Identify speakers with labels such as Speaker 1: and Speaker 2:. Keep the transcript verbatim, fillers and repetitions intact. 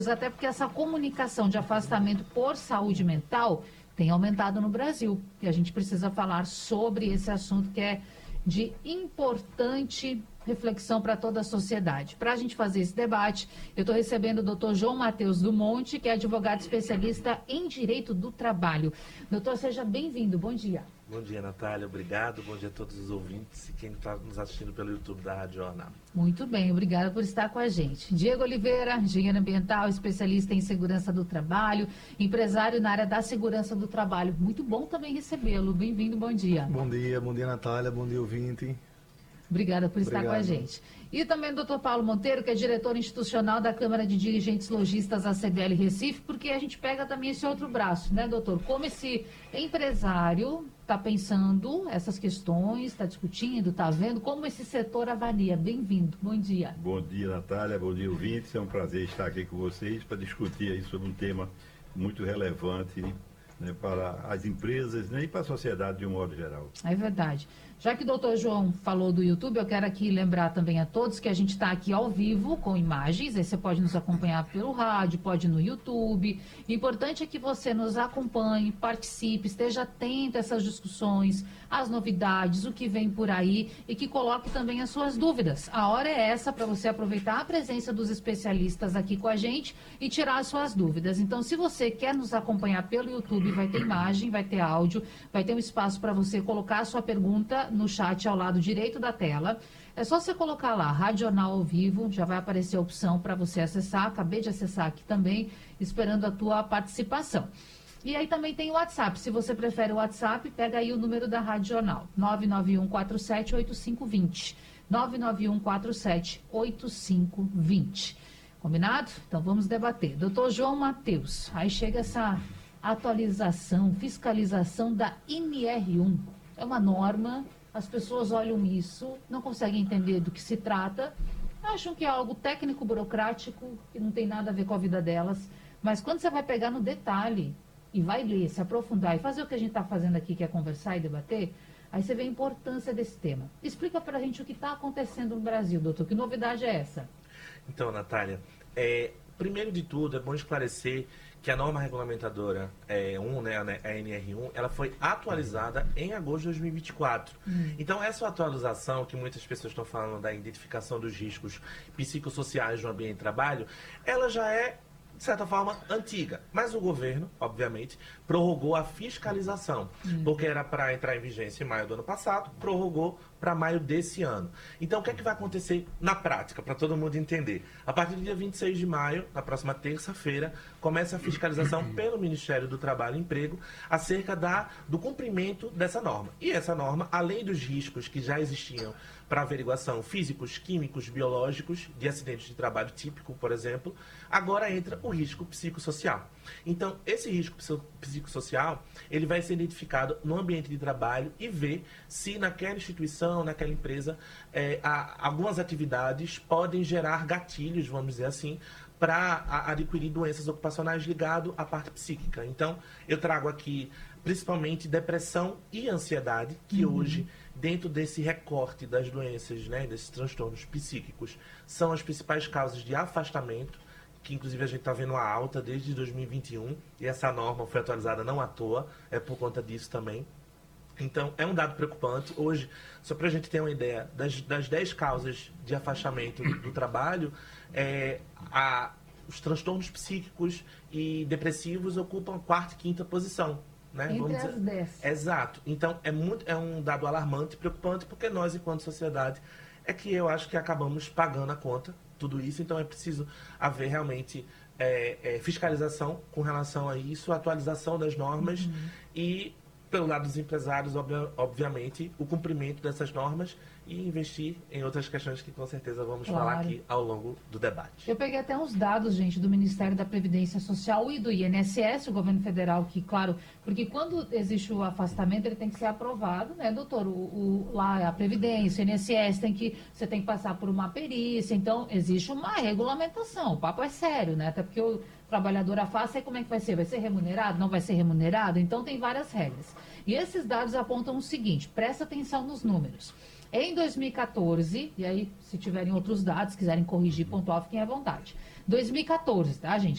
Speaker 1: até porque essa comunicação de afastamento por saúde mental tem aumentado no Brasil. E a gente precisa falar sobre esse assunto que é de importante reflexão para toda a sociedade. Para a gente fazer esse debate, eu estou recebendo o doutor João Matheus do Monte, que é advogado especialista em direito do trabalho. Doutor, seja bem-vindo. Bom dia.
Speaker 2: Bom dia, Natália. Obrigado. Bom dia a todos os ouvintes e quem está nos assistindo pelo YouTube da Rádio Jornal.
Speaker 1: Muito bem, obrigada por estar com a gente. Diego Oliveira, engenheiro ambiental, especialista em segurança do trabalho, empresário na área da segurança do trabalho. Muito bom também recebê-lo. Bem-vindo, bom dia.
Speaker 3: Bom dia, bom dia, Natália. Bom dia, ouvinte.
Speaker 1: Obrigada por estar
Speaker 3: Obrigado.
Speaker 1: com a gente. E também o doutor Paulo Monteiro, que é diretor institucional da Câmara de Dirigentes Lojistas, a C D L Recife, porque a gente pega também esse outro braço, né, doutor? Como esse empresário está pensando essas questões, está discutindo, está vendo, como esse setor avalia. Bem-vindo, bom dia.
Speaker 4: Bom dia, Natália, bom dia, ouvintes. É um prazer estar aqui com vocês para discutir aí sobre um tema muito relevante, né, para as empresas, né, e para a sociedade de um modo geral.
Speaker 1: É verdade. Já que o doutor João falou do YouTube, eu quero aqui lembrar também a todos que a gente está aqui ao vivo com imagens, aí você pode nos acompanhar pelo rádio, pode no YouTube. O importante é que você nos acompanhe, participe, esteja atento a essas discussões, às novidades, o que vem por aí e que coloque também as suas dúvidas. A hora é essa para você aproveitar a presença dos especialistas aqui com a gente e tirar as suas dúvidas. Então, se você quer nos acompanhar pelo YouTube, vai ter imagem, vai ter áudio, vai ter um espaço para você colocar a sua pergunta no chat ao lado direito da tela. É só você colocar lá, Rádio Jornal ao vivo, já vai aparecer a opção para você acessar. Acabei de acessar aqui também, esperando a tua participação. E aí também tem o WhatsApp. Se você prefere o WhatsApp, pega aí o número da Rádio Jornal, nove nove um quatro sete oito cinco dois zero. nove nove um quatro sete oito cinco dois zero. Combinado? Então vamos debater. doutor João Matheus, aí chega essa atualização, fiscalização da N R um. É uma norma, as pessoas olham isso, não conseguem entender do que se trata, acham que é algo técnico, burocrático, que não tem nada a ver com a vida delas. Mas quando você vai pegar no detalhe e vai ler, se aprofundar e fazer o que a gente está fazendo aqui, que é conversar e debater, aí você vê a importância desse tema. Explica para a gente o que está acontecendo no Brasil, doutor. Que novidade é essa?
Speaker 2: Então, Natália, é, primeiro de tudo, é bom esclarecer que a norma regulamentadora é, um, né, a N R um, ela foi atualizada em agosto de dois mil e vinte e quatro. Hum. Então, essa atualização, que muitas pessoas estão falando da identificação dos riscos psicossociais no ambiente de trabalho, ela já é, de certa forma, antiga. Mas o governo, obviamente, prorrogou a fiscalização, hum. porque era para entrar em vigência em maio do ano passado, prorrogou para maio desse ano. Então, o que é que vai acontecer na prática, para todo mundo entender? A partir do dia vinte e seis de maio, na próxima terça-feira, começa a fiscalização pelo Ministério do Trabalho e Emprego acerca da, do cumprimento dessa norma. E essa norma, além dos riscos que já existiam para averiguação físicos, químicos, biológicos, de acidentes de trabalho típico, por exemplo, agora entra o risco psicossocial. Então, esse risco psicossocial, ele vai ser identificado no ambiente de trabalho e ver se naquela instituição, naquela empresa, é, há, algumas atividades podem gerar gatilhos, vamos dizer assim, para adquirir doenças ocupacionais ligadas à parte psíquica. Então, eu trago aqui principalmente depressão e ansiedade, que uhum. hoje, dentro desse recorte das doenças, né, desses transtornos psíquicos, são as principais causas de afastamento, que inclusive a gente está vendo uma alta desde dois mil e vinte e um, e essa norma foi atualizada não à toa, é por conta disso também. Então, é um dado preocupante. Hoje, só para a gente ter uma ideia, das, das dez causas de afastamento do, do trabalho, é, a, os transtornos psíquicos e depressivos ocupam a quarta e quinta posição. Né?
Speaker 1: Entre
Speaker 2: Vamos
Speaker 1: as
Speaker 2: dizer...
Speaker 1: dez.
Speaker 2: Exato. Então, é, muito, é um dado alarmante, preocupante, porque nós, enquanto sociedade, é que eu acho que acabamos pagando a conta, tudo isso. Então, é preciso haver realmente é, é, fiscalização com relação a isso, atualização das normas uhum. e, pelo lado dos empresários, obviamente, o cumprimento dessas normas e investir em outras questões que com certeza vamos claro. falar aqui ao longo do debate.
Speaker 1: Eu peguei até uns dados, gente, do Ministério da Previdência Social e do I N S S, o governo federal, que, claro, porque quando existe o afastamento, ele tem que ser aprovado, né, doutor? O, o, lá a Previdência, o I N S S, tem que, você tem que passar por uma perícia, então existe uma regulamentação, o papo é sério, né? Até porque o trabalhador afasta, e como é que vai ser? Vai ser remunerado? Não vai ser remunerado? Então tem várias regras. E esses dados apontam o seguinte, presta atenção nos números. Em dois mil e quatorze, e aí se tiverem outros dados, quiserem corrigir, pontuar, fiquem à vontade. dois mil e quatorze, tá, gente?